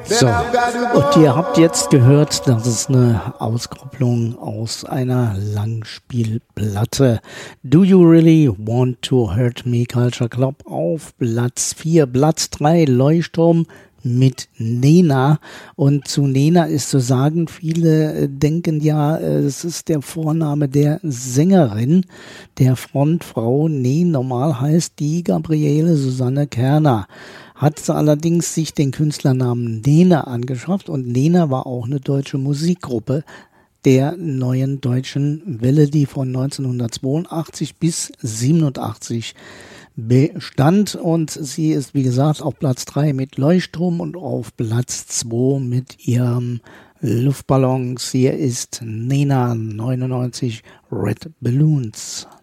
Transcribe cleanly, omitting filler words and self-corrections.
So, und ihr habt jetzt gehört, das ist eine Auskopplung aus einer Langspielplatte. Do You Really Want to Hurt Me? Culture Club auf Platz 4. Platz 3, Leuchtturm mit Nena. Und zu Nena ist zu sagen, viele denken ja, es ist der Vorname der Sängerin, der Frontfrau. Nee, normal heißt die Gabriele Susanne Kerner. Hat sie allerdings sich den Künstlernamen Nena angeschafft, und Nena war auch eine deutsche Musikgruppe der neuen deutschen Welle, die von 1982 bis 87 bestand, und sie ist, wie gesagt, auf Platz 3 mit Leuchtturm und auf Platz 2 mit ihrem Luftballons. Hier ist Nena 99 Red Balloons.